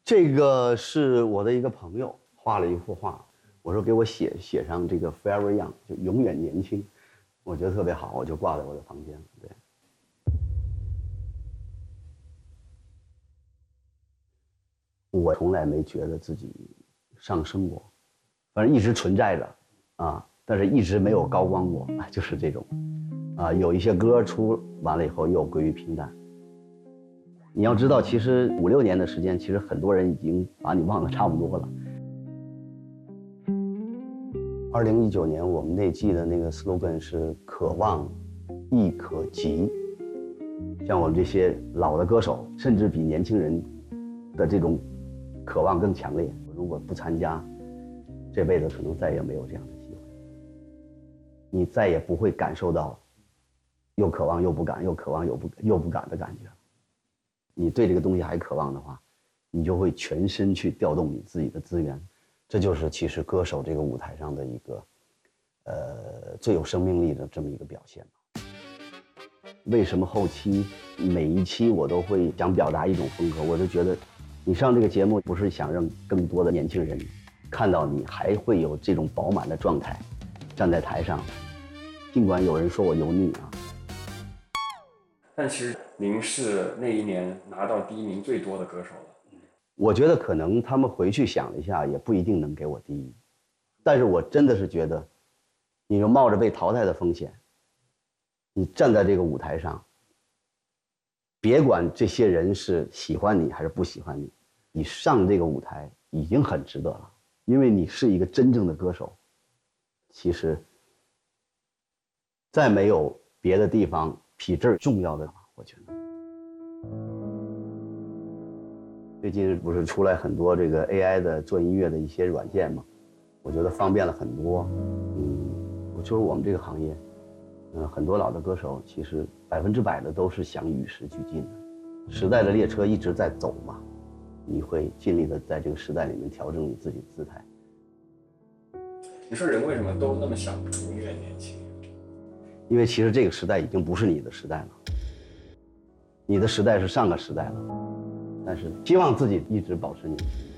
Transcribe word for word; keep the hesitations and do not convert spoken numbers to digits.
这个是我的一个朋友画了一幅画，我说给我写写上这个 forever young， 就永远年轻，我觉得特别好，我就挂在我的房间。对，我从来没觉得自己上升过，反正一直存在着啊，但是一直没有高光过，就是这种啊，有一些歌出完了以后又归于平淡。你要知道，其实五六年的时间，其实很多人已经把你忘得差不多了。二零一九年我们那季的那个 slogan 是“可望，亦可及”。像我们这些老的歌手，甚至比年轻人的这种渴望更强烈。如果不参加，这辈子可能再也没有这样的机会。你再也不会感受到又渴望又不敢，又渴望又不又不敢的感觉。你对这个东西还渴望的话，你就会全身去调动你自己的资源，这就是其实歌手这个舞台上的一个，呃，最有生命力的这么一个表现。为什么后期每一期我都会想表达一种风格？我就觉得，你上这个节目不是想让更多的年轻人看到你还会有这种饱满的状态，站在台上，尽管有人说我油腻啊。 但其实您是那一年拿到第一名最多的歌手了。 我觉得可能他们回去想了一下，也不一定能给我第一。但是我真的是觉得，你就冒着被淘汰的风险，你站在这个舞台上，别管这些人是喜欢你还是不喜欢你，你上这个舞台已经很值得了，因为你是一个真正的歌手。其实，再没有别的地方比这儿重要的，我觉得。最近不是出来很多这个 A I 的做音乐的一些软件嘛，我觉得方便了很多。嗯，我就是我们这个行业，嗯，很多老的歌手其实百分之百的都是想与时俱进的，时代的列车一直在走嘛，你会尽力的在这个时代里面调整你自己的姿态。 你说人为什么都那么想永远年轻？ 因为其实这个时代已经不是你的时代了，你的时代是上个时代了，但是希望自己一直保持年轻。